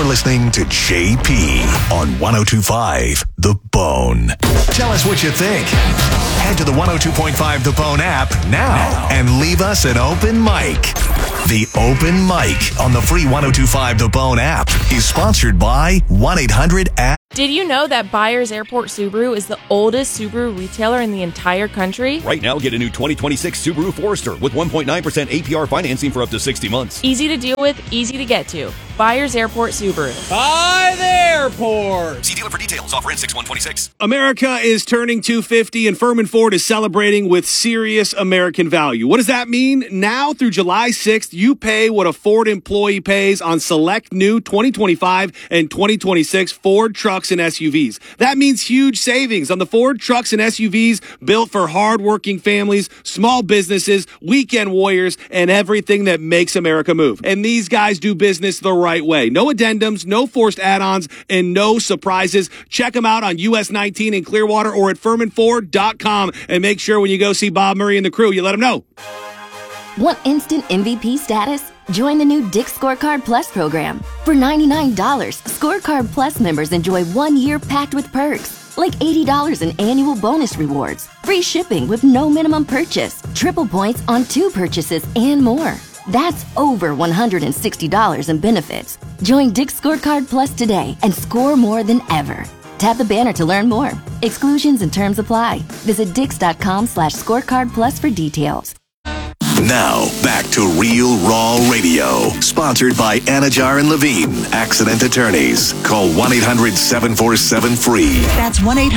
listening to JP on 102.5 The Bone. Tell us what you think. Head to the 102.5 The Bone app now and leave us an open mic. The Open Mic on the free 102.5 The Bone app is sponsored by 1-800-ASK. Did you know that Byers Airport Subaru is the oldest Subaru retailer in the entire country? Right now, get a new 2026 Subaru Forester with 1.9% APR financing for up to 60 months. Easy to deal with, easy to get to. Byers Airport Subaru. By the airport. See dealer for details. Offer in 6126. America is turning 250 and Furman Ford is celebrating with serious American value. What does that mean? Now through July 6th, you pay what a Ford employee pays on select new 2025 and 2026 Ford trucks and SUVs. That means huge savings on the Ford trucks and SUVs built for hardworking families, small businesses, weekend warriors, and everything that makes America move. And these guys do business the right way. No addendums, no forced add-ons, and no surprises. Check them out on US 19 in Clearwater or at FurmanFord.com. And make sure when you go see Bob Murray and the crew, you let them know. Want instant MVP status? Join the new Dick's Scorecard Plus program. For $99, Scorecard Plus members enjoy 1 year packed with perks, like $80 in annual bonus rewards, free shipping with no minimum purchase, triple points on 2 purchases, and more. That's over $160 in benefits. Join Dick's Scorecard Plus today and score more than ever. Tap the banner to learn more. Exclusions and terms apply. Visit dix.com/scorecard plus for details. Now, back to Real Raw Radio. Sponsored by Anajar and Levine, Accident Attorneys. Call 1-800-747-FREE. That's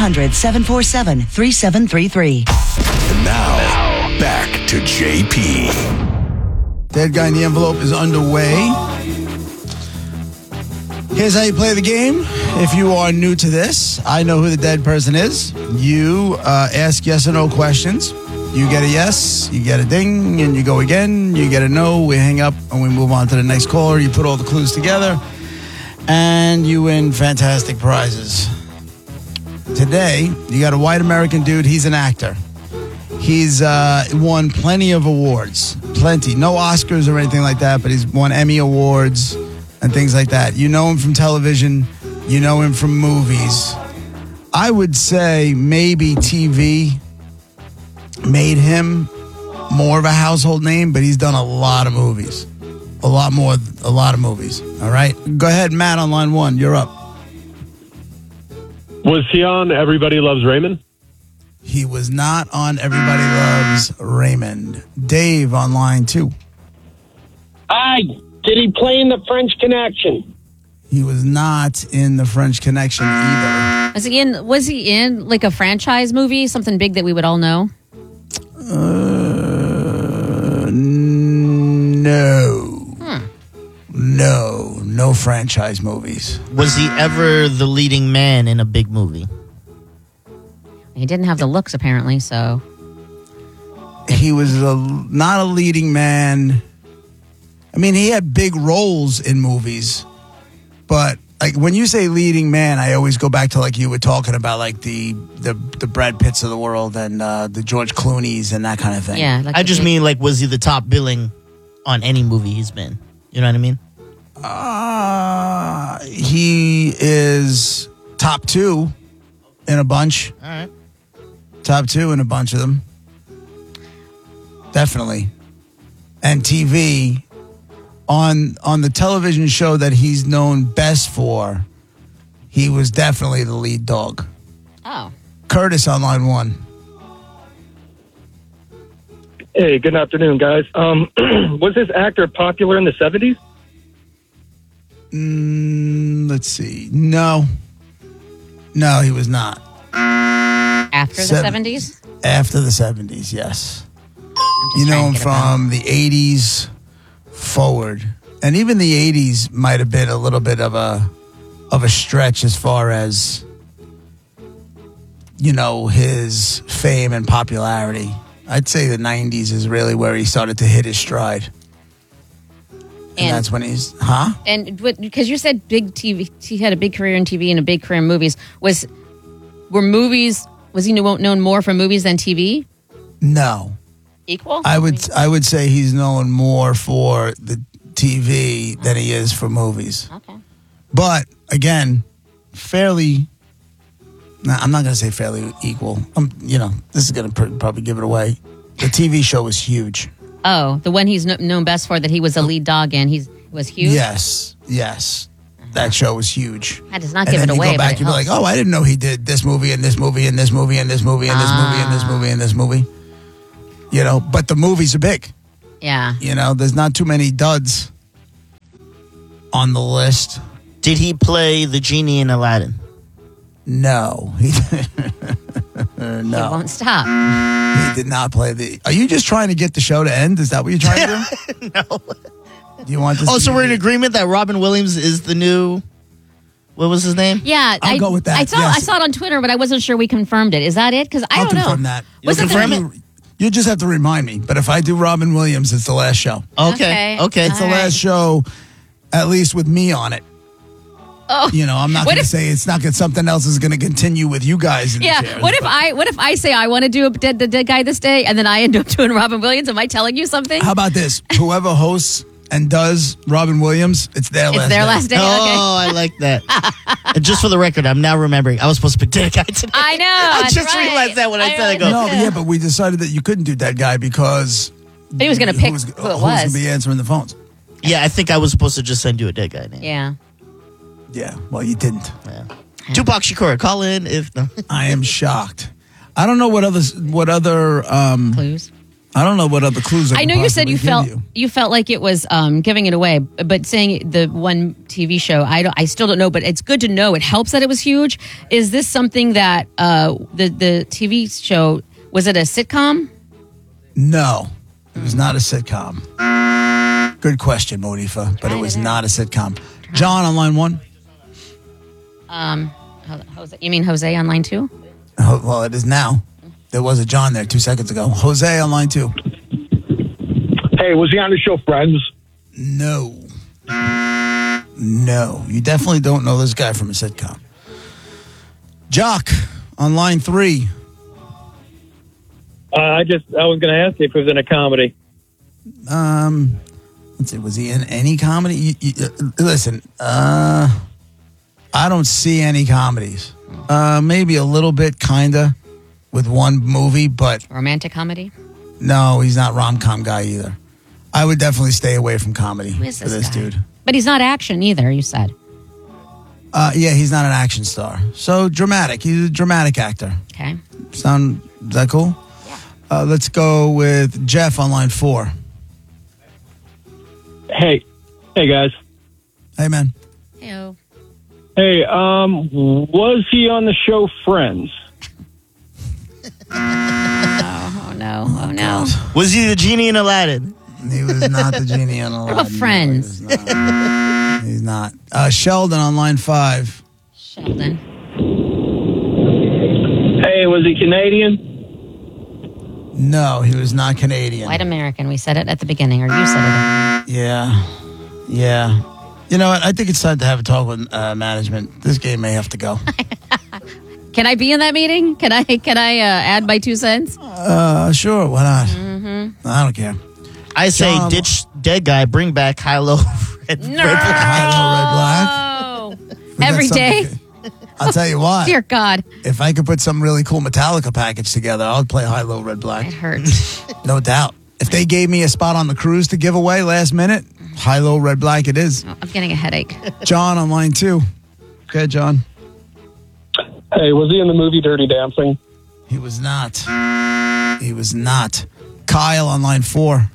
1-800-747-3733. And now, back to JP. Dead Guy in the Envelope is underway. Here's how you play the game. If you are new to this, I know who the dead person is. You ask yes or no questions. You get a yes, you get a ding, and you go again. You get a no, we hang up, and we move on to the next caller. You put all the clues together, and you win fantastic prizes. Today, you got a white American dude. He's an actor. He's won plenty of awards. Plenty. No Oscars or anything like that, but he's won Emmy Awards and things like that. You know him from television. You know him from movies. I would say maybe TV made him more of a household name, but he's done a lot of movies. A lot of movies. All right? Go ahead, Matt, on line 1. You're up. Was he on Everybody Loves Raymond? He was not on Everybody Loves Raymond. Dave on line 2. Did he play in The French Connection? He was not in The French Connection either. Was he in like a franchise movie, something big that we would all know? No. No franchise movies. Was he ever the leading man in a big movie? He didn't have the looks, apparently, so. He was not a leading man. I mean, he had big roles in movies, but like when you say leading man, I always go back to like you were talking about, like the Brad Pitts of the world and the George Clooney's and that kind of thing. Yeah, I just mean like, was he the top billing on any movie he's been? You know what I mean? He is top 2 in a bunch. All right. Top 2 in a bunch of them. Definitely. And TV, on the television show that he's known best for, he was definitely the lead dog. Oh. Curtis on line 1. Hey, good afternoon, guys. Was this actor popular in the 70s? Let's see. No, he was not. After the 70s? After the 70s, yes. You know him from the 80s forward. And even the 80s might have been a little bit of a stretch as far as, you know, his fame and popularity. I'd say the 90s is really where he started to hit his stride. And that's when he's, And because you said big TV, he had a big career in TV and a big career in movies. Was he known more for movies than TV? No. Equal? I would say he's known more for the TV than he is for movies. Okay. But again, fairly. Nah, I'm not going to say fairly equal. This is going to probably give it away. The TV show was huge. Oh, the one he's known best for that he was a lead dog in. He was huge. Yes. That show was huge. That does not give it away. And then you go back, but you'd be like, oh, I didn't know he did this movie and this movie and this movie and this movie and this movie and this movie and this movie. But the movies are big. Yeah. There's not too many duds on the list. Did he play the genie in Aladdin? No. No. No. He won't stop. He did not play the... Are you just trying to get the show to end? Is that what you're trying to do? No. Do you want this Oh, to so be- we're in agreement that Robin Williams is the new... What was his name? Yeah. I'll go with that, I yes. saw it on Twitter, but I wasn't sure we confirmed it. Is that it? Because I I'll don't know. confirm that. Was You'll it confirm the- it? You just have to remind me. But if I do Robin Williams, it's the last show. Okay. It's the All last show, at least with me on it. Oh. I'm not What going to if- say it's not that something else is going to continue with you guys. In Yeah. the chairs, What but if I say I want to do the dead guy this day, and then I end up doing Robin Williams? Am I telling you something? How about this? Whoever hosts and does Robin Williams, it's their last day. last day. Okay. Oh, I like that. And just for the record, I'm now remembering. I was supposed to pick Dead Guy today. I know. I that's just right. realized that when I said I go. No, but we decided that you couldn't do Dead Guy because He was going to pick who was who it going was. to be answering the phones. Yeah, I think I was supposed to just send you a Dead Guy name. Yeah. Yeah, well, you didn't. Yeah. Tupac Shakur, call in if... No. I am shocked. I don't know what other Clues. I don't know what other clues I I could know you said possibly give you felt like it was giving it away, but saying the one TV show, I still don't know, but it's good to know. It helps that it was huge. Is this something that the TV show, was it a sitcom? No, it was not a sitcom. Good question, Monifa, but it was not a sitcom. John on line 1. Jose, you mean Jose on line 2? Well, it is now. There was a John there 2 seconds ago. Jose on line 2. Hey, was he on the show Friends? No. No, you definitely don't know this guy from a sitcom. Jock on line 3. I was going to ask you if he was in a comedy. Let's see, was he in any comedy? Listen, I don't see any comedies. Maybe a little bit, kinda, with one movie, but Romantic comedy? no, he's not rom-com guy either. I would definitely stay away from comedy Who is for this this guy? dude. But he's not action either, you said. Yeah, he's not an action star. So dramatic. He's a dramatic actor. Okay. Is that cool? Yeah. Let's go with Jeff on line 4. Hey guys. Hey, man. Heyo. Hey, was he on the show Friends? Oh no. Was he the genie in Aladdin? He was not the genie on Aladdin. What about Friends? No, he's not. Sheldon on line 5. Sheldon. Hey, was he Canadian? No, he was not Canadian. White American. We said it at the beginning, or you said it. Yeah. You know what? I think it's time to have a talk with management. This game may have to go. Can I be in that meeting? Can I add my 2 cents? Sure, why not? Mm-hmm. I don't care. I say John- ditch Dead Guy, bring back Hilo Red No. Black. High-low red black. We Every got day. something- I'll tell you what. Dear God, If I could put some really cool Metallica package together, I'll play High-Low Red Black. it hurts. No doubt. If they gave me a spot on the cruise to give away last minute, High-Low Red Black it is. I'm getting a headache. John on line 2. Okay, John. Hey, was he in the movie Dirty Dancing? He was not. He was not. Kyle on line 4.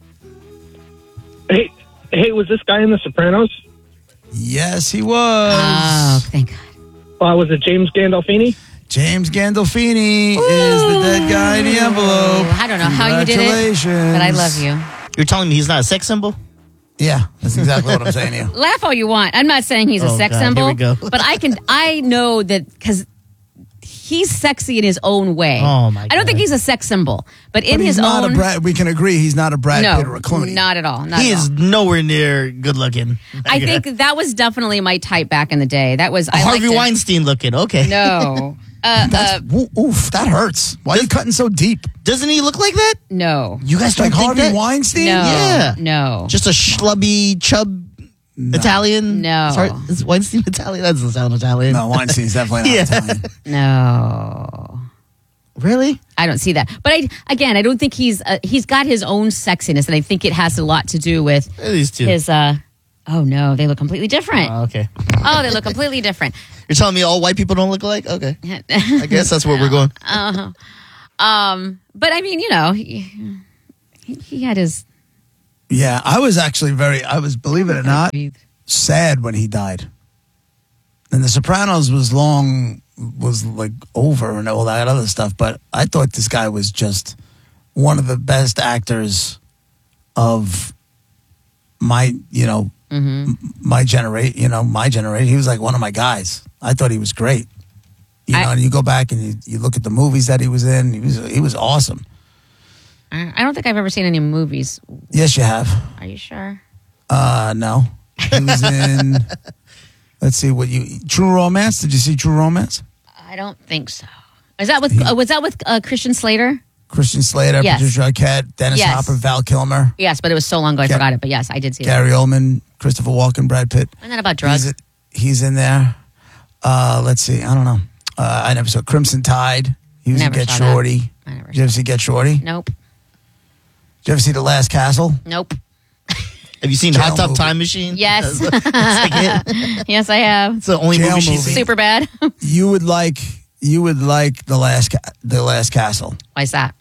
Hey, was this guy in The Sopranos? Yes, he was. Oh, thank God. Was it James Gandolfini? James Gandolfini is the dead guy in the envelope. I don't know how you did it, Congratulations. but I love you. You're telling me he's not a sex symbol? Yeah, that's exactly what I'm saying to you. Laugh all you want. I'm not saying he's a Oh, sex God, symbol, here we go. but I know that because he's sexy in his own way. Oh, my I don't God. think he's a sex symbol, but in But he's his not own. a Brad. We can agree he's not a Brad no, Pitt or a Clooney. not at all. Not He at is all. nowhere near good looking. I think that was definitely my type back in the day. That was I Harvey liked it. Weinstein looking. Okay. No, Oof, that hurts. Why are you cutting so deep? Doesn't he look like that? no, You guys don't Like think Harvey that? Weinstein? no, Yeah. no. Just a schlubby chub. Italian? No. Sorry, is Weinstein Italian? That doesn't sound Italian. No, Weinstein's definitely not Italian. No. Really? I don't see that. But I don't think he's got his own sexiness, and I think it has a lot to do with These two. his. Oh no, they look completely different. Okay. Oh, they look completely different. You're telling me all white people don't look alike? Okay. I guess that's where we're going. But I mean, he had his. Yeah, I was believe it or not, sad when he died. And The Sopranos was like over and all that other stuff, but I thought this guy was just one of the best actors of my generation. He was like one of my guys. I thought he was great. And you go back and you look at the movies that he was in. He was awesome. I don't think I've ever seen any movies. Yes, you have. Are you sure? No. He was in. Let's see True Romance. Did you see True Romance? I don't think so. Was that with Christian Slater? Christian Slater, Yes. Patricia Arquette, Dennis Hopper, Val Kilmer. Yes, but it was so long ago I forgot it. But yes, I did see Gary Oldman, Christopher Walken, Brad Pitt. Isn't that about drugs? He's in there. Let's see. I don't know. I never saw Crimson Tide. He was in Get Shorty. Did you ever see Get Shorty? Nope. Did you ever see The Last Castle? Nope. Have you seen Jail Hot Tub movie. Time Machine? Yes. That's like it. Yes, I have. It's the only Jail movie she's movie. seen. Super bad. You would like The Last Castle. Why is that?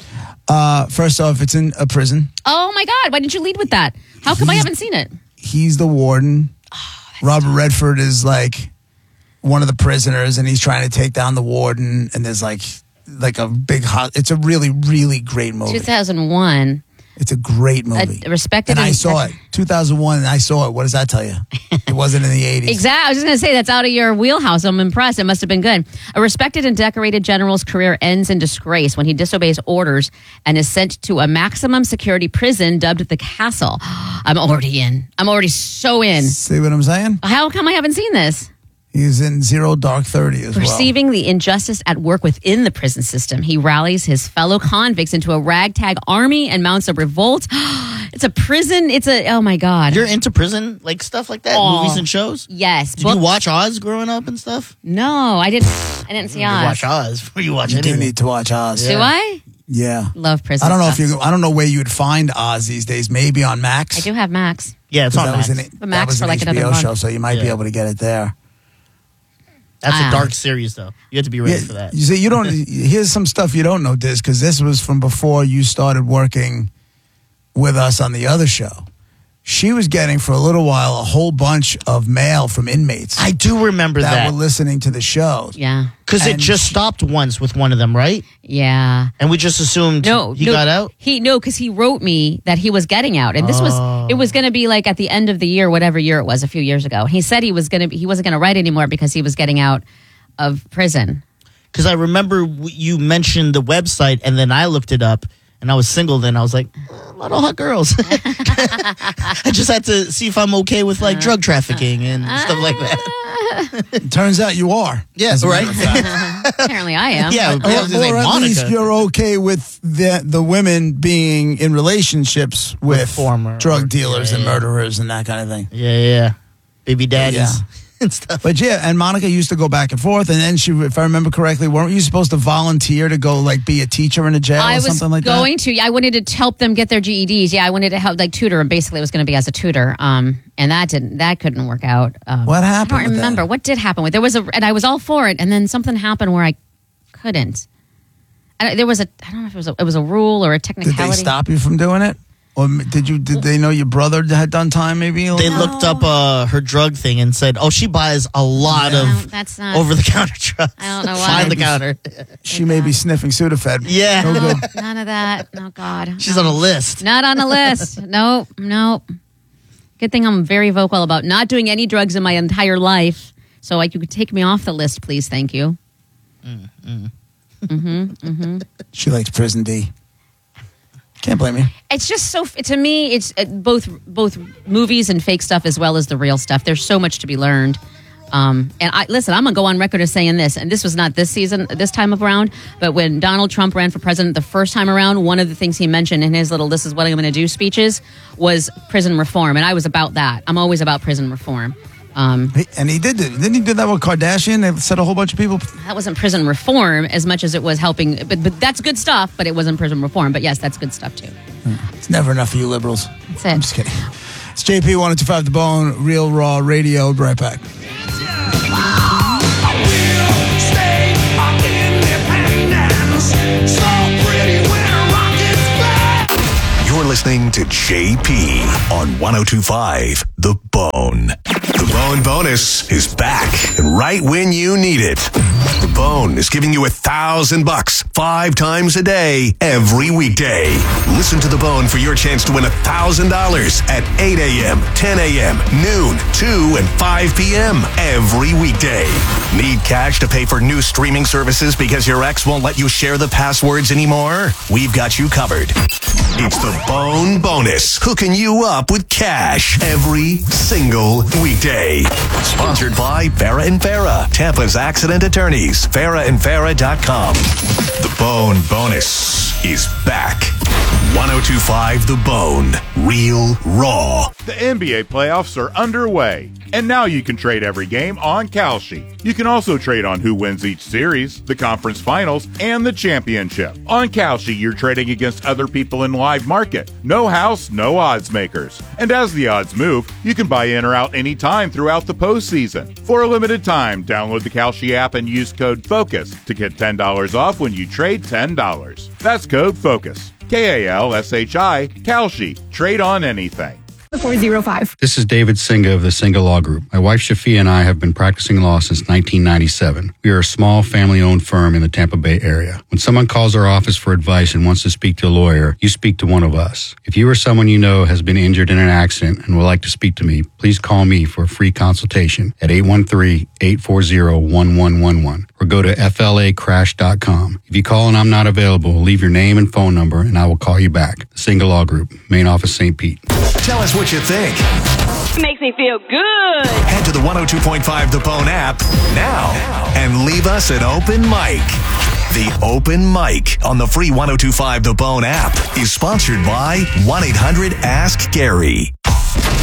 First off, it's in a prison. Oh my God! Why didn't you lead with that? How come I haven't seen it? He's the warden. Robert Redford is like one of the prisoners, and he's trying to take down the warden. And there's like a big it's a really, really great movie. 2001. It's a great movie. Respected. And I saw it. 2001, and I saw it. What does that tell you? It wasn't in the 80s. Exactly. I was just going to say that's out of your wheelhouse. I'm impressed. It must have been good. A respected and decorated general's career ends in disgrace when he disobeys orders and is sent to a maximum security prison dubbed the Castle. I'm already in. I'm already so in. See what I'm saying? How come I haven't seen this? He's in Zero Dark 30 as well. Perceiving the injustice at work within the prison system, he rallies his fellow convicts into a ragtag army and mounts a revolt. It's a prison. Oh my God. You're into prison, like stuff like that, movies and shows? Yes. Did you watch Oz growing up and stuff? No, I didn't see You Oz. watch Oz before you watch You anything. do need to watch Oz. Do I? Yeah. Love prison I don't know stuff. I don't know where you would find Oz these days. Maybe on Max. I do have Max. Yeah, it's on That was Max. an, But Max that was for an like HBO another month. show, so you might be Yeah. able to get it there. That's a dark series, though. You have to be ready for that. You see, you don't. Here's some stuff you don't know, Diz, because this was from before you started working with us on the other show. She was getting for a little while a whole bunch of mail from inmates. I do remember that that. were listening to the show. Yeah. Because it And just stopped once with one of them, right? Yeah. And we just assumed he got out? Because he wrote me that he was getting out. And it was going to be like at the end of the year, whatever year it was, a few years ago. He said he wasn't going to write anymore because he was getting out of prison. Because I remember you mentioned the website, and then I looked it up, and I was single then. I was like, a lot of hot girls. I just had to see if I'm okay with like drug trafficking and stuff like that. It turns out you are. Yeah, right. Apparently I am. Yeah, Or at least you're okay with the women being in relationships with former drug dealers and murderers and that kind of thing. Yeah. Baby daddies Yeah. and stuff. But yeah, and Monica used to go back and forth, and then she, if I remember correctly, weren't you supposed to volunteer to go like be a teacher in a jail I or was something like going to. I wanted to help them get their GEDs. Yeah, I wanted to help like tutor them. Basically, it was going to be as a tutor. And that couldn't work out. What happened? I don't remember what did happen. And I was all for it, and then something happened where I couldn't. I don't know if it was a rule or a that? Did technicality. they stop you from doing it? Or did they know your brother had done time maybe? They looked up her drug thing and said, "Oh, she buys a lot of that's not over-the-counter drugs. I don't know why. Behind the counter." She may be sniffing Sudafed. Yeah. No good. None of that. Oh God. She's on a list. Not on the list. Nope. Good thing I'm very vocal about not doing any drugs in my entire life. So you could take me off the list, please. Thank you. She likes Prison D. Can't blame you. It's just so, to me, it's both movies and fake stuff as well as the real stuff. There's so much to be learned. And I'm going to go on record as saying this, and this was not this season, this time around, but when Donald Trump ran for president the first time around, one of the things he mentioned in his little "this is what I'm going to do" speeches was prison reform, and I was about that. I'm always about prison reform. And he did it. Didn't he do that with Kardashian? They set a whole bunch of people. That wasn't prison reform as much as it was helping, but that's good stuff, but it wasn't prison reform. But yes, that's good stuff too. It's never enough for you liberals. That's it. I'm just kidding. It's JP 1025 The Bone, Real Raw Radio. Be right back. You're listening to JP on 1025 The Bone. The Bone Bonus is back and right when you need it. The Bone is giving you $1,000 5 times a day, every weekday. Listen to The Bone for your chance to win $1,000 at 8 a.m., 10 a.m., noon, 2, and 5 p.m. every weekday. Need cash to pay for new streaming services because your ex won't let you share the passwords anymore? We've got you covered. It's the Bone Bonus, hooking you up with cash every single weekday. Sponsored by Farrah and Farrah, Tampa's accident attorneys, farrahandfarrah.com. The Bone Bonus is back. 1025 The Bone, Real Raw. The NBA playoffs are underway, and now you can trade every game on Kalshi. You can also trade on who wins each series, the conference finals, and the championship. On Kalshi, you're trading against other people in live market. No house, no odds makers. And as the odds move, you can buy in or out anytime throughout the postseason. For a limited time, download the Kalshi app and use code FOCUS to get $10 off when you trade $10. That's code FOCUS. Kalshi, Kalshi. Trade on anything. 405. This is David Singa of the Singa Law Group. My wife Shafia and I have been practicing law since 1997. We are a small family-owned firm in the Tampa Bay area. When someone calls our office for advice and wants to speak to a lawyer, you speak to one of us. If you or someone you know has been injured in an accident and would like to speak to me, please call me for a free consultation at 813-840-1111 or go to flacrash.com. If you call and I'm not available, leave your name and phone number and I will call you back. The Singa Law Group, main office, St. Pete. Tell us what you think. It makes me feel good. Head to the 102.5 The Bone app now and leave us an open mic. The Open Mic on the free 102.5 The Bone app is sponsored by 1-800-ASK-GARY.